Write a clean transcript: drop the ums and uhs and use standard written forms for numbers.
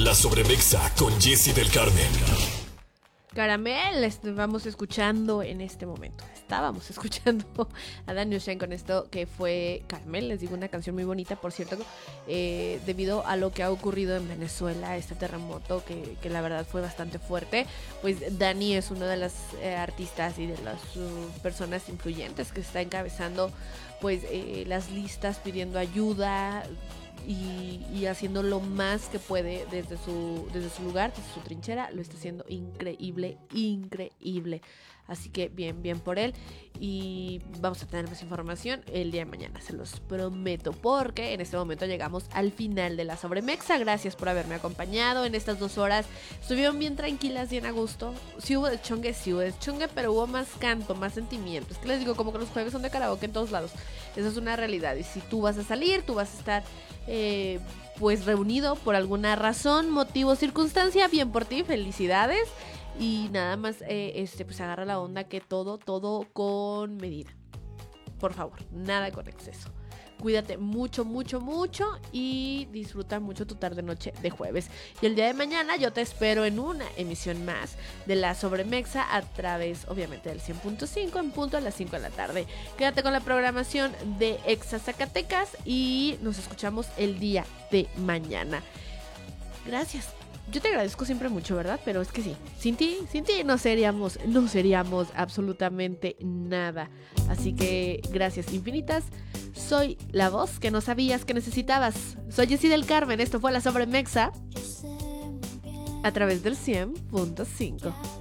La Sobremexa con Jessy del Carmen. Caramel, vamos escuchando en este momento. Estábamos escuchando a Danny Ocean con esto que fue Caramel. Les digo, una canción muy bonita, por cierto, debido a lo que ha ocurrido en Venezuela, este terremoto que la verdad fue bastante fuerte. Pues Danny es una de las artistas y de las personas influyentes que está encabezando pues las listas pidiendo ayuda y haciendo lo más que puede desde su lugar, desde su trinchera. Lo está haciendo increíble. Así que bien por él. Y vamos a tener más información el día de mañana, se los prometo, porque en este momento llegamos al final de la Sobremexa. Gracias por haberme acompañado en estas 2 horas. Estuvieron bien tranquilas, bien a gusto. Sí hubo deschongue, pero hubo más canto, más sentimiento. Es que les digo, como que los jueves son de karaoke en todos lados. Eso es una realidad. Y si tú vas a salir, tú vas a estar pues reunido por alguna razón, motivo, circunstancia, bien por ti, felicidades. Y nada más, pues agarra la onda, que todo con medida. Por favor, nada con exceso. Cuídate mucho y disfruta mucho tu tarde-noche de jueves. Y el día de mañana yo te espero en una emisión más de la Sobremexa a través, obviamente, del 100.5 en punto a las 5 de la tarde. Quédate con la programación de Exa Zacatecas y nos escuchamos el día de mañana. Gracias. Yo te agradezco siempre mucho, ¿verdad? Pero es que sí, sin ti no seríamos absolutamente nada. Así que gracias infinitas. Soy la voz que no sabías que necesitabas. Soy Jessy del Carmen. Esto fue la Sobremexa a través del 100.5.